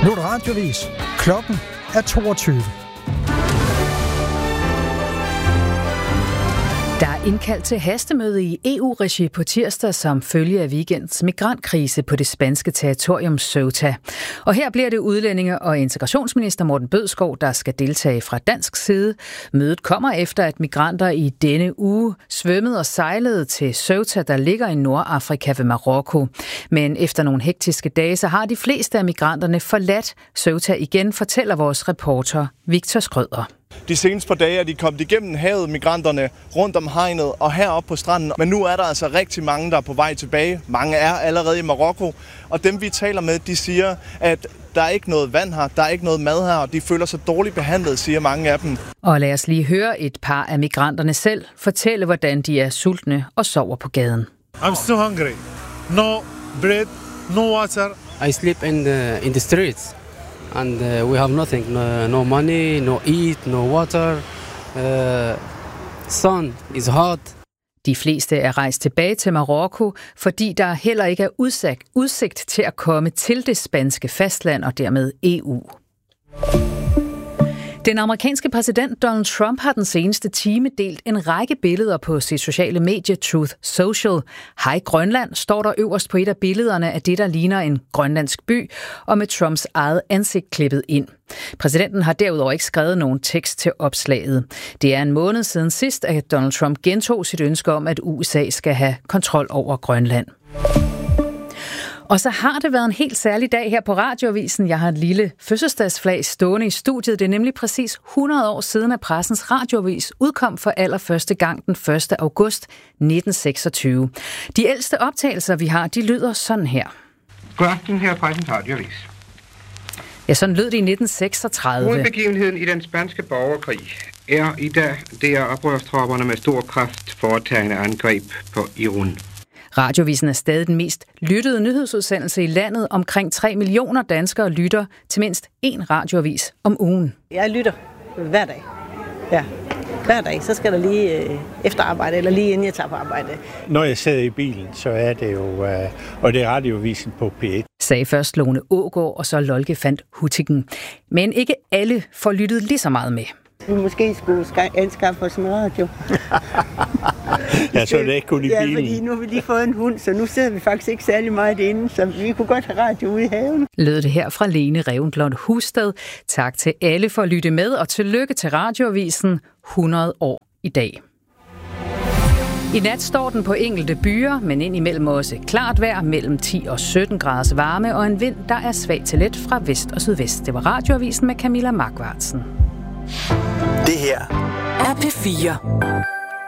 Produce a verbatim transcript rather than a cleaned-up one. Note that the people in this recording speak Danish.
Nu er det radiovis. Klokken er toogtyve. Der er indkaldt til hastemøde i E U-regi på tirsdag som følge af weekends migrantkrise på det spanske territorium Ceuta. Og her bliver det udlændinge- og integrationsminister Morten Bødskov, der skal deltage fra dansk side. Mødet kommer efter, at migranter i denne uge svømmede og sejlede til Ceuta, der ligger i Nordafrika ved Marokko. Men efter nogle hektiske dage, så har de fleste af migranterne forladt Ceuta igen, fortæller vores reporter Victor Skrøder. De seneste par dage er de kommet igennem havet, migranterne, rundt om hegnet og heroppe på stranden. Men nu er der altså rigtig mange, der er på vej tilbage. Mange er allerede i Marokko, og dem vi taler med, de siger, at der er ikke noget vand her, der er ikke noget mad her, og de føler sig dårligt behandlet, siger mange af dem. Og lad os lige høre et par af migranterne selv fortælle, hvordan de er sultne og sover på gaden. I'm so hungry. No bread, no water. I sleep in the, in the streets. And uh, we have nothing, no, no money, no eat, no water. Uh, sun is hot. De fleste er rejst tilbage til Marokko, fordi der heller ikke er udsigt, udsigt til at komme til det spanske fastland og dermed E U. Den amerikanske præsident Donald Trump har den seneste time delt en række billeder på sit sociale medie Truth Social. Hej Grønland står der øverst på et af billederne af det, der ligner en grønlandsk by, og med Trumps eget ansigt klippet ind. Præsidenten har derudover ikke skrevet nogen tekst til opslaget. Det er en måned siden sidst, at Donald Trump gentog sit ønske om, at U S A skal have kontrol over Grønland. Og så har det været en helt særlig dag her på Radioavisen. Jeg har et lille fødselsdagsflag stående i studiet. Det er nemlig præcis hundrede år siden, at Pressens Radioavis udkom for allerførste gang den første august nitten seksogtyve. De ældste optagelser, vi har, de lyder sådan her. God aften her på Pressens Radioavis. Ja, sådan lød det i nitten seksogtredive. Hovedbegivenheden i den spanske borgerkrig er i dag, det er oprørstropperne med stor kraft foretagende angreb på Irun. Radioavisen er stadig den mest lyttede nyhedsudsendelse i landet. Omkring tre millioner danskere lytter til mindst én radioavis om ugen. Jeg lytter hver dag. Ja, hver dag. Så skal der lige øh, efter arbejde, eller lige inden jeg tager på arbejde. Når jeg sidder i bilen, så er det jo, øh, og det er Radioavisen på P et. Sagde først Lone Aagaard, og så Lolke Fandt Huttigen. Men ikke alle får lyttet lige så meget med. Vi måske skulle anskaffe os en radio. Ja, så er det ikke kun i bilen. Ja, fordi nu har vi lige fået en hund, så nu sidder vi faktisk ikke særlig meget inde, så vi kunne godt have radio ude i haven. Lød det her fra Lene Revenblom Husted. Tak til alle for at lytte med, og tillykke til Radioavisen hundrede år i dag. I nat står den på enkelte byer, men indimellem også klart vejr mellem ti og sytten graders varme og en vind, der er svag til let fra vest og sydvest. Det var Radioavisen med Camilla Markvartsen. Det her er P fire.